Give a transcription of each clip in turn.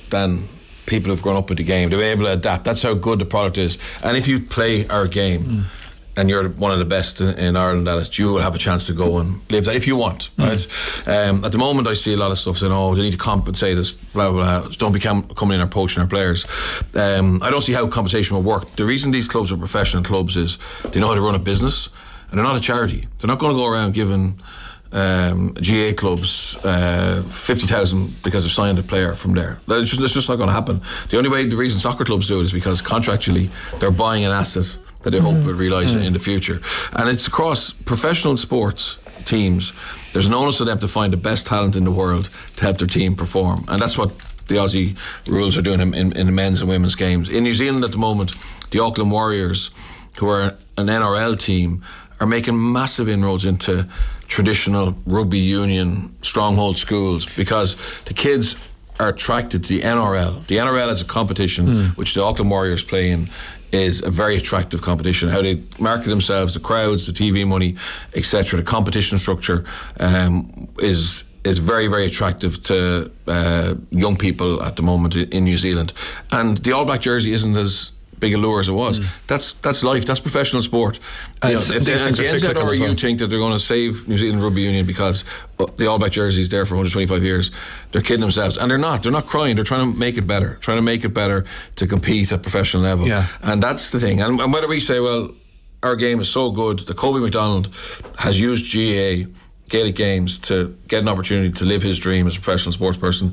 than people who've grown up with the game. They're able to adapt. That's how good the product is. And if you play our game and you're one of the best in Ireland at it, you will have a chance to go and live that if you want, right? At the moment I see a lot of stuff saying, they need to compensate us, blah blah blah, don't be coming in or poaching our players. I don't see how compensation will work. The reason these clubs are professional clubs is they know how to run a business, and they're not a charity. They're not going to go around giving GA clubs 50,000 because they've signed a player from there. That's just not going to happen. The reason soccer clubs do it is because contractually they're buying an asset that they hope will realise in the future. And it's across professional sports teams. There's an onus on them to find the best talent in the world to help their team perform, and that's what the Aussie rules are doing in the men's and women's games. In New Zealand at the moment, the Auckland Warriors, who are an NRL team, are making massive inroads into traditional rugby union stronghold schools because the kids are attracted to the NRL. The NRL as a competition, which the Auckland Warriors play in, is a very attractive competition. How they market themselves, the crowds, the TV money, etc. The competition structure is very, very attractive to young people at the moment in New Zealand. And the All Black jersey isn't as big a lure as it was. That's life. That's professional sport. If the NZRU think that they're going to save New Zealand Rugby Union because the All Black jersey is there for 125 years, they're kidding themselves. And they're not crying. They're trying to make it better. To compete at professional level. And that's the thing. And whether we say, well, our game is so good that Kobe McDonald has used GAA Gaelic Games to get an opportunity to live his dream as a professional sports person,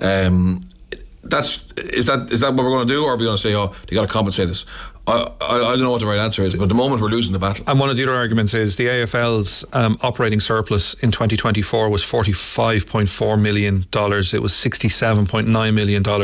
is that what we're going to do, or are we going to say, they got to compensate us? I don't know what the right answer is, but at the moment we're losing the battle. And one of the other arguments is the AFL's operating surplus in 2024 was $45.4 million. It was $67.9 million in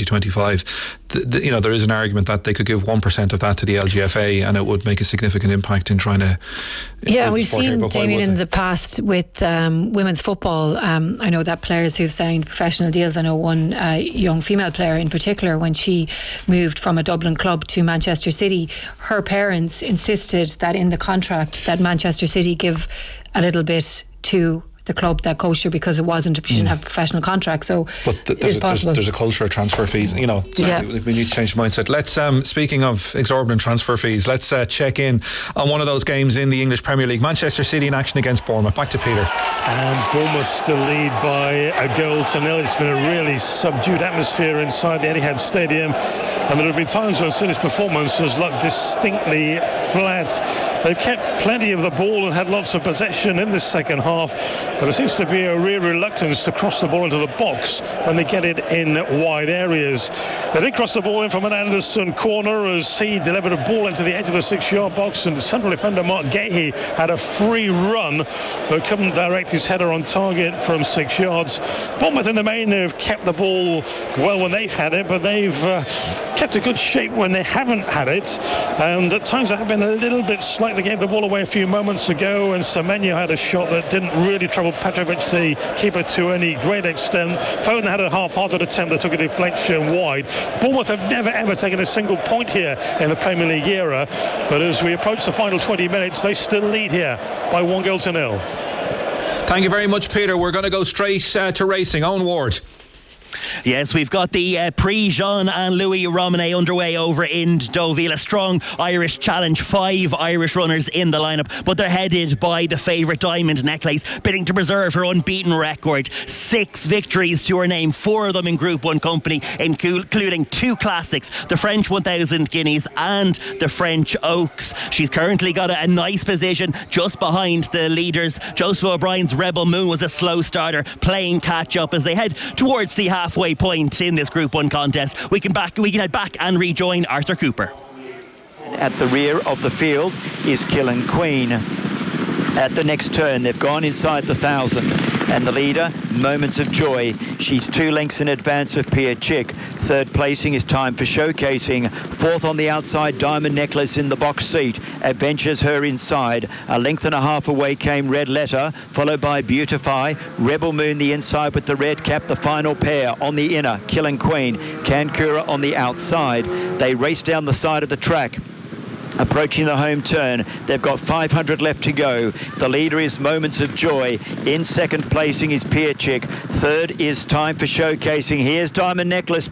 2025. There is an argument that they could give 1% of that to the LGFA and it would make a significant impact in trying to... we've seen, Damien, in the past with women's football. I know that players who've signed professional deals, I know one young female player in particular, when she moved from a Dublin club to Manchester City, her parents insisted that in the contract that Manchester City give a little bit to the club that coached her because she didn't have a professional contract. So it's possible. There's a culture of transfer fees. We need to change the mindset. Let's speaking of exorbitant transfer fees, let's check in on one of those games in the English Premier League. Manchester City in action against Bournemouth. Back to Peter. And Bournemouth still lead by a goal to nil. It's been a really subdued atmosphere inside the Etihad Stadium, and there have been times when City's performance has looked distinctly flat. They've kept plenty of the ball and had lots of possession in this second half, but there seems to be a real reluctance to cross the ball into the box when they get it in wide areas. They did cross the ball in from an Anderson corner as he delivered a ball into the edge of the 6-yard box, and central defender Mark Gahey had a free run but couldn't direct his header on target from 6 yards. Bournemouth in the main have kept the ball well when they've had it, but they've kept a good shape when they haven't had it, and at times they have been a little bit slightly. They gave the ball away a few moments ago, and Semenyo had a shot that didn't really trouble Petrovic, the keeper, to any great extent. Foden had a half-hearted attempt that took a deflection wide. Bournemouth have never ever taken a single point here in the Premier League era, but as we approach the final 20 minutes, they still lead here by 1-0. Thank you very much, Peter. We're going to go straight to racing. Owen Ward. Yes, we've got the Prix Jean and Louis Romanet underway over in Deauville. A strong Irish challenge, 5 Irish runners in the lineup, but they're headed by the favourite Diamond Necklace, bidding to preserve her unbeaten record. 6 victories to her name, 4 of them in Group 1 company, including 2 classics, the French 1000 Guineas and the French Oaks. She's currently got a nice position just behind the leaders. Joseph O'Brien's Rebel Moon was a slow starter, playing catch up as they head towards the halfway point in this Group 1 contest. We can head back and rejoin Arthur Cooper. At the rear of the field is Killen Queen. At the next turn, they've gone inside the 1,000, and the leader, Moments of Joy. She's 2 lengths in advance of Pierre Chick. Third placing is Time for Showcasing. Fourth on the outside, Diamond Necklace in the box seat. Adventures her inside. A length and a half away came Red Letter, followed by Beautify. Rebel Moon the inside with the red cap. The final pair on the inner, Killen Queen. Kankura on the outside. They race down the side of the track. Approaching the home turn, they've got 500 left to go. The leader is Moments of Joy. In second placing is Pierre Chick. Third is Time for Showcasing. Here's Diamond Necklace